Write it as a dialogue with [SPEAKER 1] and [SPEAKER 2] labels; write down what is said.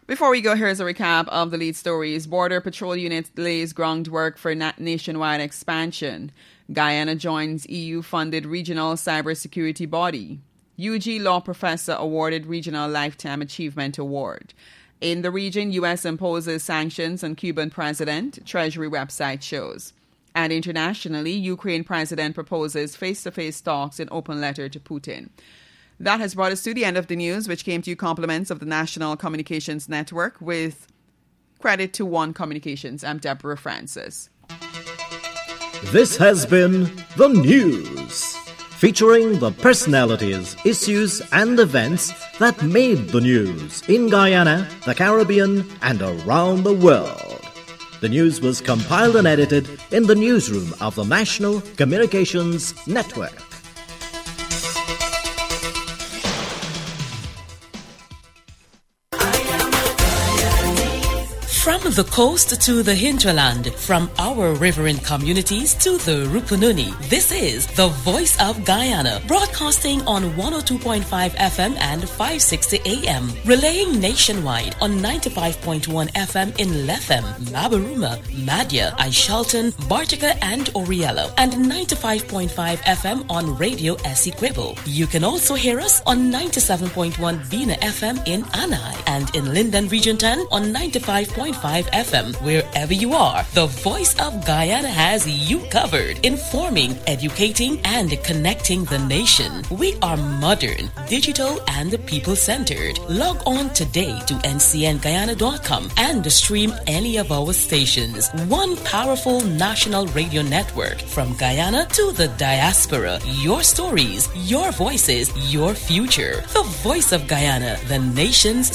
[SPEAKER 1] Before we go, here's a recap of the lead stories. Border Patrol Unit lays groundwork for nationwide expansion. Guyana joins EU-funded regional cybersecurity body. UG Law Professor awarded Regional Lifetime Achievement Award. In the region, U.S. imposes sanctions on Cuban president, Treasury website shows. And internationally, Ukraine president proposes face-to-face talks in open letter to Putin. That has brought us to the end of the news, which came to you compliments of the National Communications Network with credit to One Communications. I'm Deborah Francis.
[SPEAKER 2] This has been The News, featuring the personalities, issues, and events that made the news in Guyana, the Caribbean, and around the world. The news was compiled and edited in the newsroom of the National Communications Network.
[SPEAKER 3] From the coast to the hinterland, from our riverine communities to the Rupununi, this is the Voice of Guyana, broadcasting on 102.5 FM and 560 AM, relaying nationwide on 95.1 FM in Lethem, Labaruma, Madya, Aishalton, Bartica, and Oriello, and 95.5 FM on Radio Essequibo. You can also hear us on 97.1 Bina FM in Anai, and in Linden Region 10 on 95.5 FM. Wherever you are, the Voice of Guyana has you covered, informing, educating, and connecting the nation. We are modern, digital, and people-centered. Log on today to ncnguyana.com and stream any of our stations. One powerful national radio network from Guyana to the diaspora. Your stories, your voices, your future. The Voice of Guyana, the nation's